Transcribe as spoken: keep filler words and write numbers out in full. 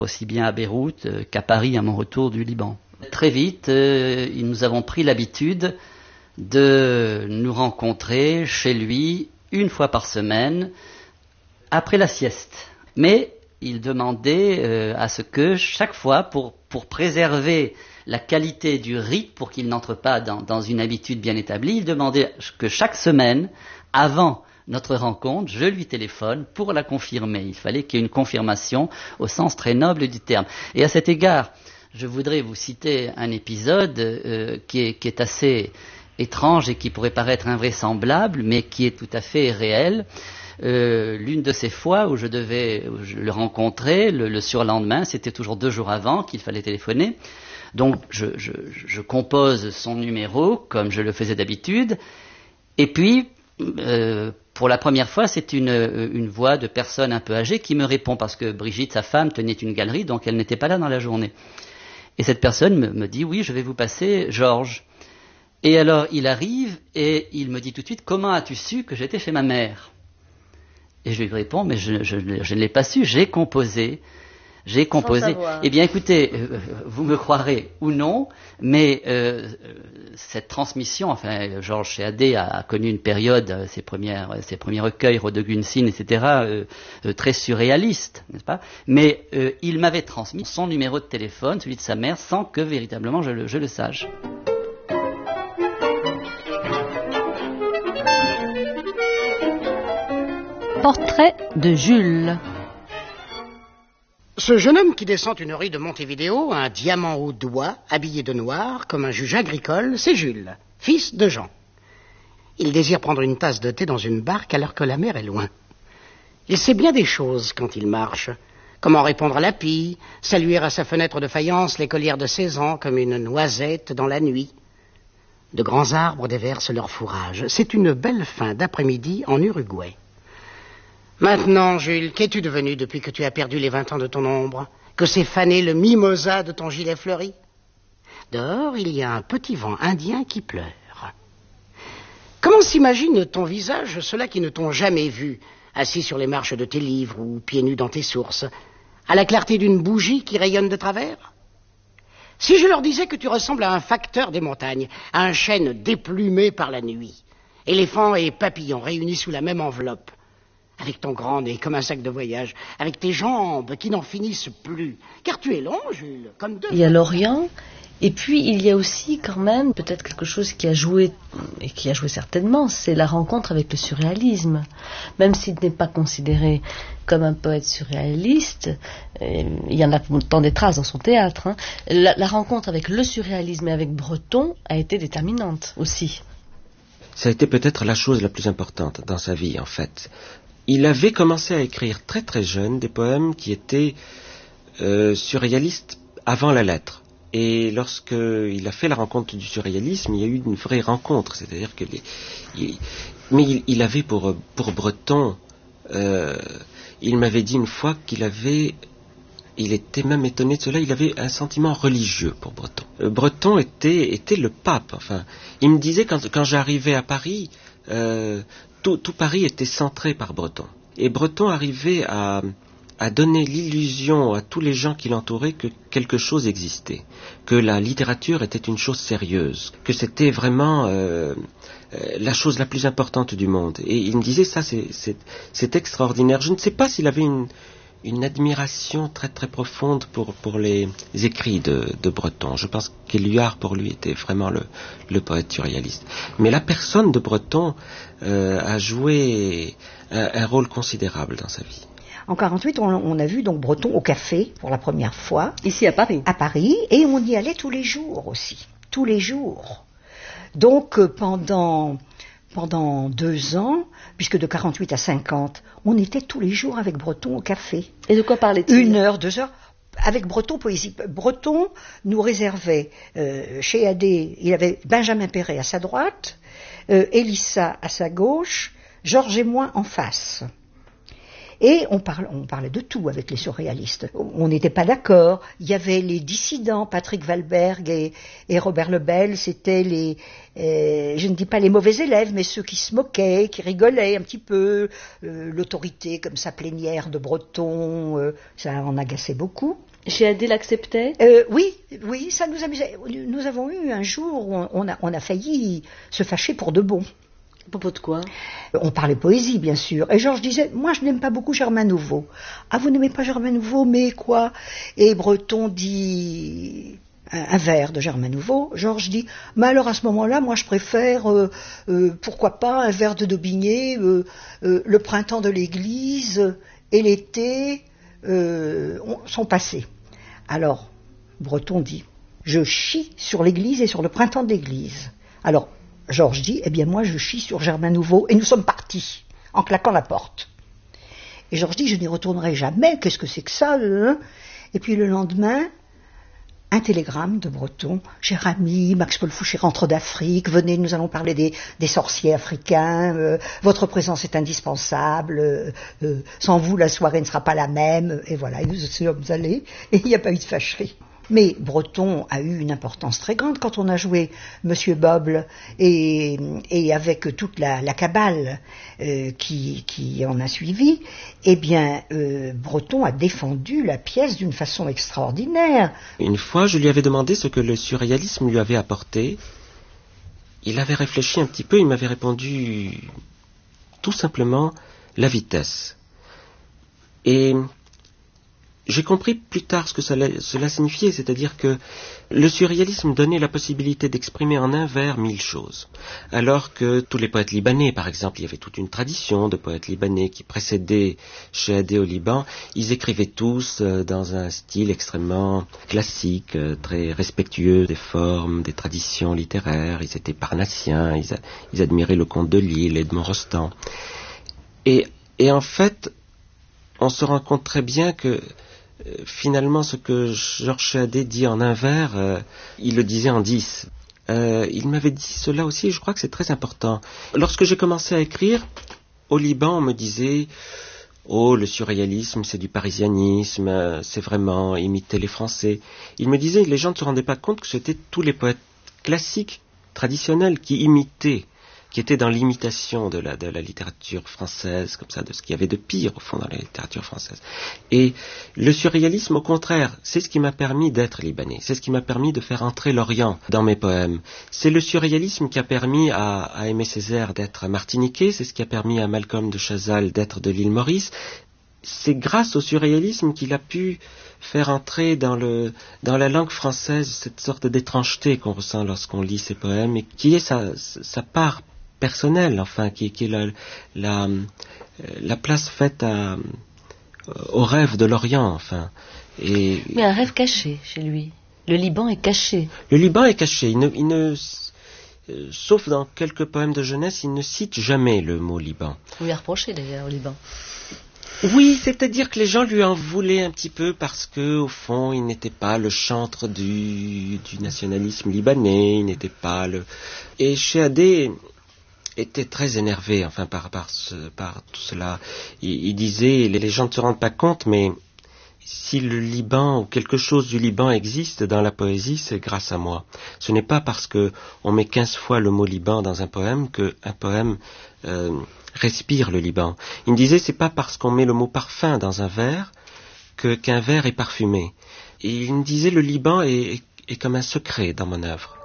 aussi bien à Beyrouth euh, qu'à Paris à mon retour du Liban. Très vite, euh, nous avons pris l'habitude de nous rencontrer chez lui une fois par semaine après la sieste. Mais il demandait euh, à ce que chaque fois, pour, pour préserver la qualité du rite, pour qu'il n'entre pas dans, dans une habitude bien établie, il demandait que chaque semaine, avant notre rencontre, je lui téléphone pour la confirmer. Il fallait qu'il y ait une confirmation au sens très noble du terme. Et à cet égard, je voudrais vous citer un épisode euh, qui, est, qui est assez étrange et qui pourrait paraître invraisemblable, mais qui est tout à fait réel. Euh, l'une de ces fois où je devais où je le rencontrer, le, le surlendemain, c'était toujours deux jours avant qu'il fallait téléphoner. Donc je, je, je compose son numéro comme je le faisais d'habitude. Et puis, euh, pour la première fois, c'est une, une voix de personne un peu âgée qui me répond, parce que Brigitte, sa femme, tenait une galerie, donc elle n'était pas là dans la journée. Et cette personne me, me dit, oui, je vais vous passer Georges. Et alors, il arrive et il me dit tout de suite, comment as-tu su que j'étais chez ma mère ? Et je lui réponds, mais je, je, je ne l'ai pas su, j'ai composé. J'ai composé. Eh bien, écoutez, euh, vous me croirez ou non, mais euh, cette transmission, enfin, Georges Chéadé a, a connu une période, euh, ses, premières, ses premiers recueils, Rodegunsin, et cetera, euh, euh, très surréaliste, n'est-ce pas ? Mais euh, il m'avait transmis son numéro de téléphone, celui de sa mère, sans que véritablement je le, je le sache. Portrait de Jules. Ce jeune homme qui descend une rue de Montevideo, un diamant au doigt, habillé de noir, comme un juge agricole, c'est Jules, fils de Jean. Il désire prendre une tasse de thé dans une barque alors que la mer est loin. Il sait bien des choses quand il marche. Comment répondre à la pie, saluer à sa fenêtre de faïence l'écolière de seize ans comme une noisette dans la nuit. De grands arbres déversent leur fourrage. C'est une belle fin d'après-midi en Uruguay. Maintenant, Jules, qu'es-tu devenu depuis que tu as perdu les vingt ans de ton ombre? Que s'est fané le mimosa de ton gilet fleuri? Dehors, il y a un petit vent indien qui pleure. Comment s'imagine ton visage ceux-là qui ne t'ont jamais vu, assis sur les marches de tes livres ou pieds nus dans tes sources, à la clarté d'une bougie qui rayonne de travers? Si je leur disais que tu ressembles à un facteur des montagnes, à un chêne déplumé par la nuit, éléphant et papillon réunis sous la même enveloppe, avec ton grand nez comme un sac de voyage, avec tes jambes qui n'en finissent plus. Car tu es long, Jules, comme deux... Il y a l'Orient, et puis il y a aussi quand même peut-être quelque chose qui a joué, et qui a joué certainement, c'est la rencontre avec le surréalisme. Même s'il n'est pas considéré comme un poète surréaliste, euh, il y en a pourtant des traces dans son théâtre, hein, la, la rencontre avec le surréalisme et avec Breton a été déterminante aussi. Ça a été peut-être la chose la plus importante dans sa vie, en fait. Il avait commencé à écrire très très jeune des poèmes qui étaient euh, surréalistes avant la lettre. Et lorsqu'il a fait la rencontre du surréalisme, il y a eu une vraie rencontre. C'est-à-dire que les, il, mais il, il avait pour, pour Breton, euh, il m'avait dit une fois qu'il avait, il était même étonné de cela, il avait un sentiment religieux pour Breton. Euh, Breton était, était le pape. Enfin, il me disait quand, quand j'arrivais à Paris, euh, Tout, tout Paris était centré par Breton. Et Breton arrivait à, à donner l'illusion à tous les gens qui l'entouraient que quelque chose existait, que la littérature était une chose sérieuse, que c'était vraiment euh, euh, la chose la plus importante du monde. Et il me disait ça, c'est, c'est, c'est extraordinaire. Je ne sais pas s'il avait une, une admiration très très profonde pour, pour les écrits de, de Breton. Je pense qu'Éluard pour lui était vraiment le, le poète surréaliste. Mais la personne de Breton euh, a joué un, un rôle considérable dans sa vie. En quarante-huit, on, on a vu donc Breton au café pour la première fois. Ici à Paris. À Paris, et on y allait tous les jours aussi, tous les jours. Donc euh, pendant... Pendant deux ans, puisque de quarante-huit à cinquante, on était tous les jours avec Breton au café. Et de quoi parlait-il ? Une heure, deux heures, avec Breton Poésie. Breton nous réservait, euh, chez A D, il avait Benjamin Perret à sa droite, euh, Élissa à sa gauche, Georges et moi en face. Et on, parle, on parlait de tout avec les surréalistes. On n'était pas d'accord. Il y avait les dissidents, Patrick Valberg et, et Robert Lebel, c'était les, euh, je ne dis pas les mauvais élèves, mais ceux qui se moquaient, qui rigolaient un petit peu. Euh, l'autorité comme ça plénière de Breton, euh, ça en agaçait beaucoup. Chiadé l'acceptait? euh, Oui, oui, ça nous amusait. Nous avons eu un jour où on a, on a failli se fâcher pour de bon. À propos de quoi? On parlait poésie, bien sûr. Et Georges disait, moi, je n'aime pas beaucoup Germain Nouveau. Ah, vous n'aimez pas Germain Nouveau, mais quoi? Et Breton dit un, un vers de Germain Nouveau. Georges dit, mais alors à ce moment-là, moi, je préfère, euh, euh, pourquoi pas, un vers de Daubigné, euh, euh, le printemps de l'église et l'été euh, sont passés. Alors, Breton dit, je chie sur l'église et sur le printemps de l'église. Alors, Georges dit, eh bien moi je chie sur Germain Nouveau, et nous sommes partis, en claquant la porte. Et Georges dit, je n'y retournerai jamais, qu'est-ce que c'est que ça hein? Et puis le lendemain, un télégramme de Breton, cher ami, Max-Paul Fouché rentre d'Afrique, venez, nous allons parler des, des sorciers africains, euh, votre présence est indispensable, euh, euh, sans vous la soirée ne sera pas la même, et voilà, et nous sommes allés, et il n'y a pas eu de fâcherie. Mais Breton a eu une importance très grande quand on a joué Monsieur Boble et, et avec toute la, la cabale euh, qui, qui en a suivi, eh bien euh, Breton a défendu la pièce d'une façon extraordinaire. Une fois, je lui avais demandé ce que le surréalisme lui avait apporté. Il avait réfléchi un petit peu, il m'avait répondu tout simplement la vitesse. Et j'ai compris plus tard ce que cela, cela signifiait, c'est-à-dire que le surréalisme donnait la possibilité d'exprimer en un vers mille choses. Alors que tous les poètes libanais, par exemple, il y avait toute une tradition de poètes libanais qui précédaient Chiadé au Liban, ils écrivaient tous euh, dans un style extrêmement classique, euh, très respectueux des formes, des traditions littéraires, ils étaient parnassiens, ils, a, ils admiraient le comte de Lille, Edmond Rostand. Et, et en fait, on se rend compte très bien que finalement, ce que Georges Chiadé dit en un vers, euh, il le disait en dix. Euh, il m'avait dit cela aussi, et je crois que c'est très important. Lorsque j'ai commencé à écrire, au Liban, on me disait « Oh, le surréalisme, c'est du parisianisme, euh, c'est vraiment imiter les Français. » Il me disait, les gens ne se rendaient pas compte que c'était tous les poètes classiques, traditionnels, qui imitaient, qui était dans l'imitation de la, de la littérature française, comme ça, de ce qu'il y avait de pire, au fond, dans la littérature française. Et le surréalisme, au contraire, c'est ce qui m'a permis d'être libanais, c'est ce qui m'a permis de faire entrer l'Orient dans mes poèmes. C'est le surréalisme qui a permis à, à Aimé Césaire d'être martiniquais, c'est ce qui a permis à Malcolm de Chazal d'être de l'île Maurice. C'est grâce au surréalisme qu'il a pu faire entrer dans, le, dans la langue française cette sorte d'étrangeté qu'on ressent lorsqu'on lit ses poèmes, et qui est sa, sa part personnelle, enfin, qui, qui est la, la, la place faite à, au rêve de l'Orient, enfin. Et, mais un rêve caché chez lui. Le Liban est caché. Le Liban est caché. Il ne, il ne, euh, sauf dans quelques poèmes de jeunesse, il ne cite jamais le mot Liban. On lui a reproché d'ailleurs au Liban. Oui, c'est-à-dire que les gens lui en voulaient un petit peu parce que, au fond, il n'était pas le chantre du, du nationalisme libanais, il n'était pas le... Et Chiadé était très énervé, enfin, par, par, ce, par tout cela. Il, il disait, les, les gens ne se rendent pas compte, mais si le Liban ou quelque chose du Liban existe dans la poésie, c'est grâce à moi. Ce n'est pas parce que on met quinze fois le mot Liban dans un poème qu'un poème euh, respire le Liban. Il me disait, c'est pas parce qu'on met le mot parfum dans un vers que qu'un vers est parfumé. Et il me disait, le Liban est, est, est comme un secret dans mon œuvre.